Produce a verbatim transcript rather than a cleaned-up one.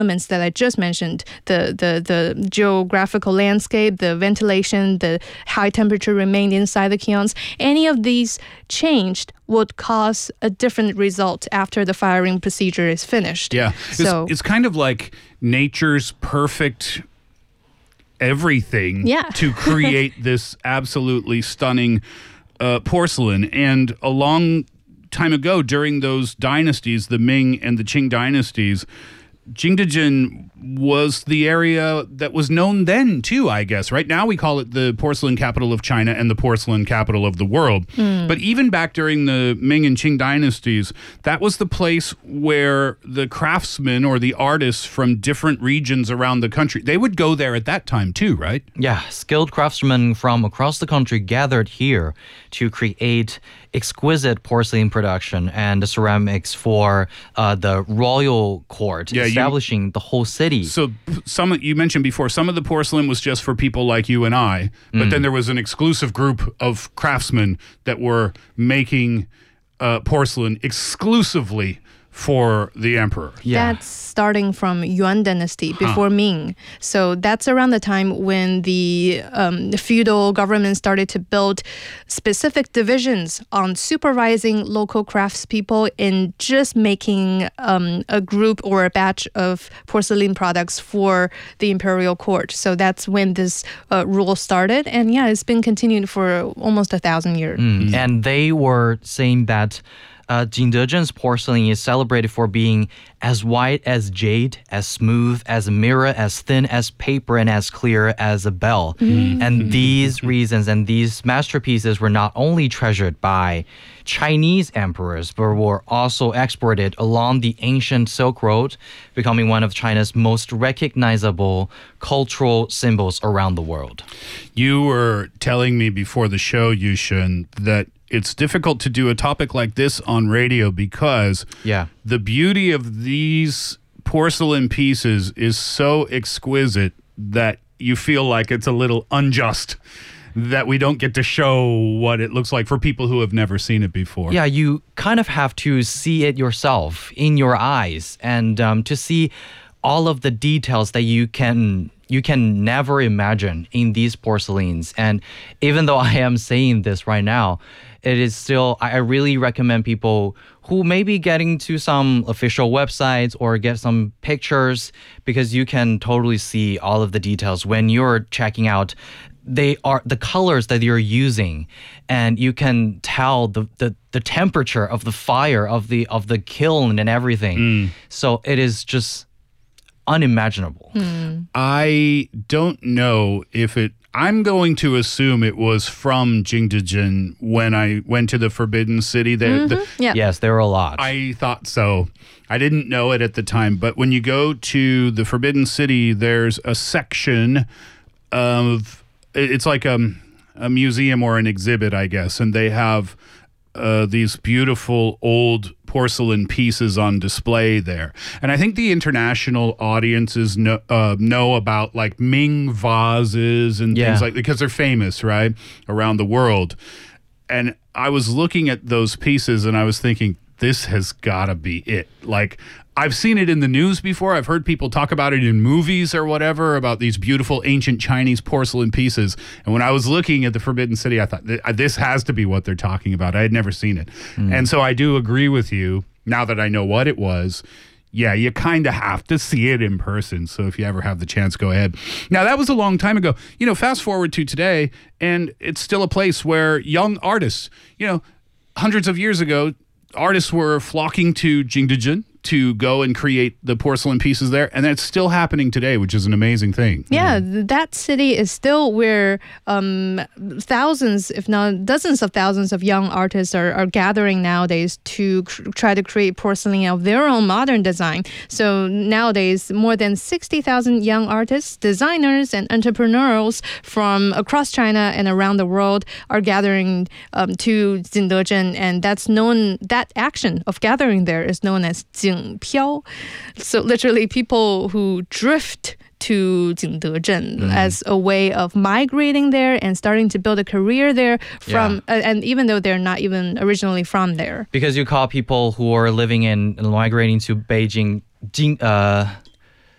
elements that I just mentioned, the, the, the geographical landscape, the ventilation, the high temperature remained inside the kilns, any of these changed would cause a different result after the firing procedure is finished. Yeah, so it's, it's kind of like nature's perfect everything yeah. to create this absolutely stunning uh, porcelain. And a long time ago, during those dynasties, the Ming and the Qing dynasties, Jingdezhen was the area that was known then too, I guess. Right now we call it the porcelain capital of China and the porcelain capital of the world. Mm. But even back during the Ming and Qing dynasties, that was the place where the craftsmen or the artists from different regions around the country, they would go there at that time too, right? Yeah, skilled craftsmen from across the country gathered here to create exquisite porcelain production and the ceramics for uh, the royal court, yeah, establishing you, the whole city. So some you mentioned before, some of the porcelain was just for people like you and I, but mm. then there was an exclusive group of craftsmen that were making uh, porcelain exclusively for the emperor. Yeah. That's starting from Yuan dynasty before huh. Ming. So that's around the time when the, um, the feudal government started to build specific divisions on supervising local craftspeople in just making um, a group or a batch of porcelain products for the imperial court. So that's when this uh, rule started. And yeah, it's been continued for almost a thousand years. Mm. Mm. And they were saying that Uh, Jingdezhen's porcelain is celebrated for being as white as jade, as smooth as a mirror, as thin as paper, and as clear as a bell. Mm. And these reasons and these masterpieces were not only treasured by Chinese emperors, but were also exported along the ancient Silk Road, becoming one of China's most recognizable cultural symbols around the world. You were telling me before the show, Yushun, that it's difficult to do a topic like this on radio because yeah. the beauty of these porcelain pieces is so exquisite that you feel like it's a little unjust that we don't get to show what it looks like for people who have never seen it before. Yeah, you kind of have to see it yourself in your eyes and um, to see all of the details that you can you can never imagine in these porcelains. And even though I am saying this right now, it is still, I really recommend people who may be getting to some official websites or get some pictures, because you can totally see all of the details when you're checking out. They are the colors that you're using, and you can tell the, the, the temperature of the fire of the of the kiln and everything. Mm. So it is just unimaginable. Mm. I don't know if it, I'm going to assume it was from Jingdezhen when I went to the Forbidden City. There, mm-hmm. the, yeah. Yes, there were a lot. I thought so. I didn't know it at the time, but when you go to the Forbidden City, there's a section of, it's like a, a museum or an exhibit, I guess, and they have uh, these beautiful old porcelain pieces on display there. And I think the international audiences know, uh, know about like Ming vases and yeah. things like, because they're famous, right, around the world. And I was looking at those pieces and I was thinking, this has got to be it. Like, I've seen it in the news before. I've heard people talk about it in movies or whatever, about these beautiful ancient Chinese porcelain pieces. And when I was looking at the Forbidden City, I thought, this has to be what they're talking about. I had never seen it. Mm. And so I do agree with you, now that I know what it was. Yeah, you kind of have to see it in person. So if you ever have the chance, go ahead. Now, that was a long time ago. You know, fast forward to today, and it's still a place where young artists, you know, hundreds of years ago, artists were flocking to Jingdezhen to go and create the porcelain pieces there, and that's still happening today, which is an amazing thing. Yeah, mm. that city is still where um, thousands, if not dozens of thousands of young artists are, are gathering nowadays to cr- try to create porcelain of their own modern design. So nowadays, more than sixty thousand young artists, designers, and entrepreneurs from across China and around the world are gathering um, to Jingdezhen, and that's known, that action of gathering there is known as Jing Piao. So literally people who drift to Jingdezhen mm. as a way of migrating there and starting to build a career there from, yeah. uh, and even though they're not even originally from there. Because you call people who are living in, migrating to Beijing, Jing, uh,